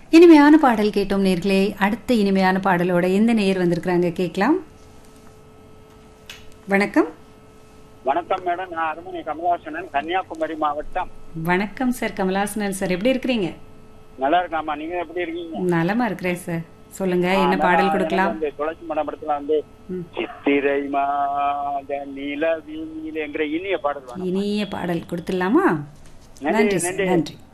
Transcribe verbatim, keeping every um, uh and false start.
இனிமையான பாடல் கேட்டோம் நேர்களே. அடுத்த இனிமையான பாடலோட எந்த நேயர் வந்திருக்கிறாங்க கேட்கலாம். வணக்கம். வணக்கம் மேடம், நான் அருமனை கமலாசனன், கன்னியாகுமரி மாவட்டம். வணக்கம் சார் கமலாசனன் சார், எப்படி இருக்கிறீங்க? நல்லா இருக்காமா, நீங்க எப்படி இருக்கீங்க? நலமா இருக்கிறேன் சார். சொல்லுங்க, என்ன பாடல் கொடுக்கலாம்? துளசி மண்டபத்துல வந்து சித்திரை மாத நிலவில் என்கிற இனிய பாடல். இனிய பாடல் கொடுத்துடலாமா? நன்றி நன்றி.